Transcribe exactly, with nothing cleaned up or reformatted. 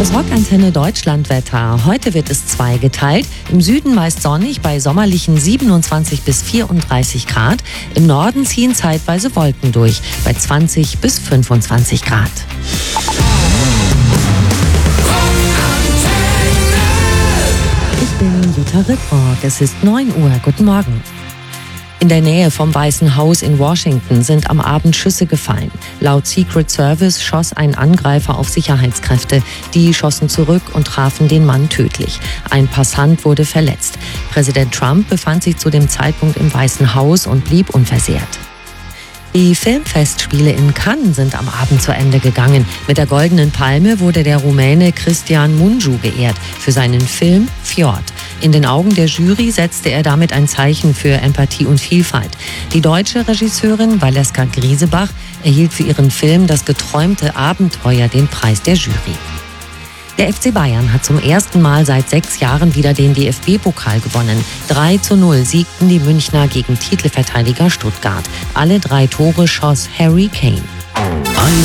Das Rockantenne Deutschlandwetter. Heute wird es zweigeteilt. Im Süden meist sonnig bei sommerlichen siebenundzwanzig bis vierunddreißig Grad. Im Norden ziehen zeitweise Wolken durch bei zwanzig bis fünfundzwanzig Grad. Ich bin Jutta Rittborg. Es ist neun Uhr. Guten Morgen. In der Nähe vom Weißen Haus in Washington sind am Abend Schüsse gefallen. Laut Secret Service schoss ein Angreifer auf Sicherheitskräfte. Die schossen zurück und trafen den Mann tödlich. Ein Passant wurde verletzt. Präsident Trump befand sich zu dem Zeitpunkt im Weißen Haus und blieb unversehrt. Die Filmfestspiele in Cannes sind am Abend zu Ende gegangen. Mit der Goldenen Palme wurde der Rumäne Cristian Mungiu geehrt für seinen Film Fjord. In den Augen der Jury setzte er damit ein Zeichen für Empathie und Vielfalt. Die deutsche Regisseurin Valeska Griesebach erhielt für ihren Film Das geträumte Abenteuer den Preis der Jury. Der F C Bayern hat zum ersten Mal seit sechs Jahren wieder den D F B-Pokal gewonnen. drei zu null siegten die Münchner gegen Titelverteidiger Stuttgart. Alle drei Tore schoss Harry Kane.